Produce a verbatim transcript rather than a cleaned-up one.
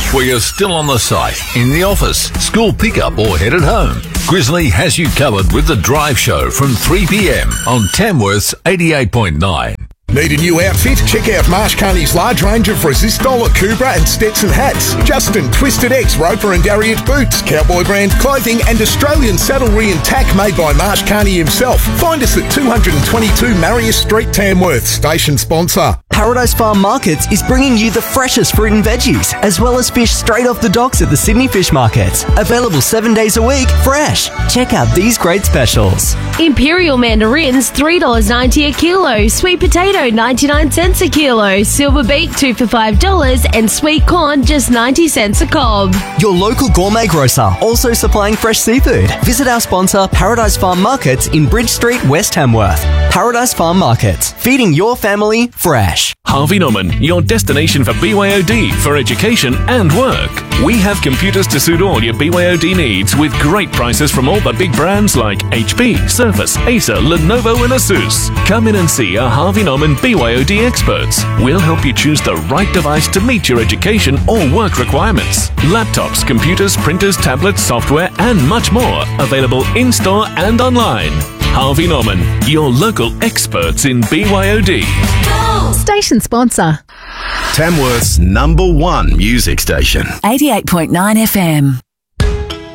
where you're still on the site, in the office, school pickup or headed home. Grizzly has you covered with The Drive Show from three p.m. on Tamworth's eighty-eight point nine. Need a new outfit? Check out Marsh Carney's large range of Resistol, Akubra and Stetson hats. Justin, Twisted X, Roper and Darriott boots, Cowboy brand clothing and Australian saddlery and tack made by Marsh Carney himself. Find us at two twenty-two Marius Street, Tamworth. Station sponsor. Paradise Farm Markets is bringing you the freshest fruit and veggies, as well as fish straight off the docks at the Sydney Fish Market. Available seven days a week, fresh. Check out these great specials. Imperial mandarins, three dollars ninety a kilo. Sweet potato, ninety-nine cents a kilo. Silver beet, two for five dollars. And sweet corn, just ninety cents a cob. Your local gourmet grocer, also supplying fresh seafood. Visit our sponsor, Paradise Farm Markets in Bridge Street, West Tamworth. Paradise Farm Markets, feeding your family fresh. Harvey Norman, your destination for B Y O D for education and work. We have computers to suit all your B Y O D needs with great prices from all the big brands like H P, Surface, Acer, Lenovo and Asus. Come in and see our Harvey Norman B Y O D experts. We'll help you choose the right device to meet your education or work requirements. Laptops, computers, printers, tablets, software and much more. Available in-store and online. Harvey Norman, your local experts in B Y O D. Station sponsor. Tamworth's number one music station. eighty-eight point nine F M.